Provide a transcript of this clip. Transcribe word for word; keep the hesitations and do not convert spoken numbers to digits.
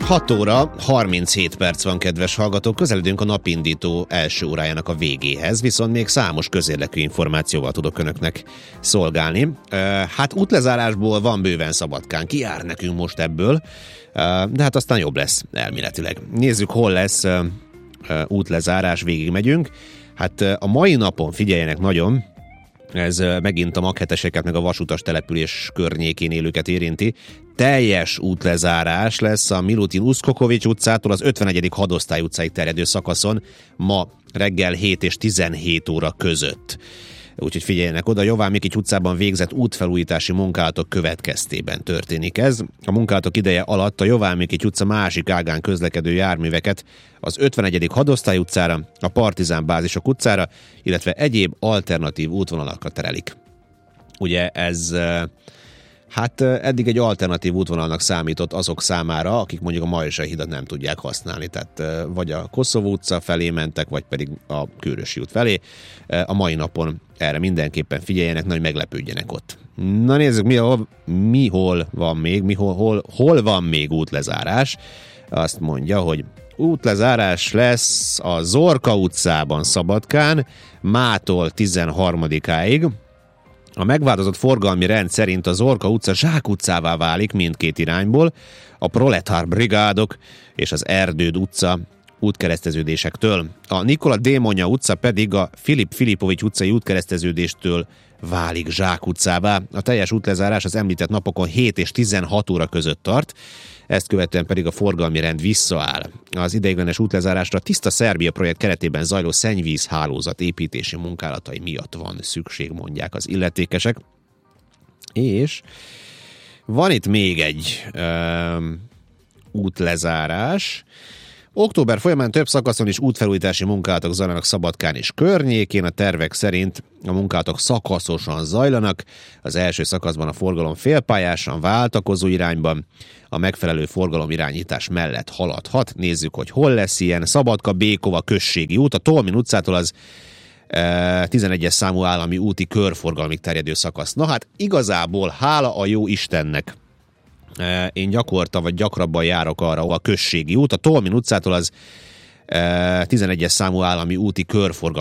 hat óra harminchét perc van, kedves hallgatók, közeledünk a napindító első órájának a végéhez, viszont még számos közérdekű információval tudok önöknek szolgálni. Hát útlezárásból van bőven Szabadkán, ki jár nekünk most ebből, de hát aztán jobb lesz elméletileg. Nézzük, hol lesz útlezárás, végigmegyünk. Hát a mai napon figyeljenek nagyon, ez megint a magheteseket meg a vasutas település környékén élőket érinti. Teljes útlezárás lesz a Milutin Uszkokovics utcától az ötvenegyedik hadosztály utcáig terjedő szakaszon ma reggel hét és tizenhét óra között. Úgyhogy figyeljenek oda, Jován Mikics utcában végzett útfelújítási munkálatok következtében történik ez. A munkálatok ideje alatt a Jován Mikics utca másik ágán közlekedő járműveket az ötvenegyedik hadosztály utcára, a Partizán bázisok utcára, illetve egyéb alternatív útvonalakra terelik. Ugye ez hát eddig egy alternatív útvonalnak számított azok számára, akik mondjuk a Majsai hidat nem tudják használni, tehát vagy a Koszovó utca felé mentek, vagy pedig a Kőrösi út felé. A mai napon erre mindenképpen figyeljenek, nagy meglepődjenek ott. Na nézzük, mi, hol, mi hol van még, mi hol, hol, hol van még útlezárás. Azt mondja, hogy útlezárás lesz a Zorka utcában Szabadkán, mától tizenharmadikáig. A megváltozott forgalmi rend szerint a Zorka utca zsákutcává válik mindkét irányból, a Proletár brigádok és az Erdőd utca útkereszteződésektől. A Nikola Démonja utca pedig a Filip Filipovics utcai útkereszteződéstől válik zsákutcává. A teljes útlezárás az említett napokon hét és tizenhat óra között tart, ezt követően pedig a forgalmi rend visszaáll. Az ideiglenes útlezárásra a Tiszta Szerbia projekt keretében zajló szennyvíz hálózat építési munkálatai miatt van szükség, mondják az illetékesek. És van itt még egy um, útlezárás. Október folyamán több szakaszon is útfelújítási munkálatok zajlanak Szabadkán és környékén. A tervek szerint a munkálatok szakaszosan zajlanak. Az első szakaszban a forgalom félpályásan váltakozó irányban a megfelelő forgalomirányítás mellett haladhat. Nézzük, hogy hol lesz ilyen. Szabadka, Békova községi út, a Tolmin utcától az e, tizenegyes számú állami úti körforgalmig terjedő szakasz. Na hát igazából hála a jó Istennek, én gyakorta vagy gyakrabban járok arra, ahol a községi út, a Tolmin utcától az tizenegyes számú állami úti körforgalom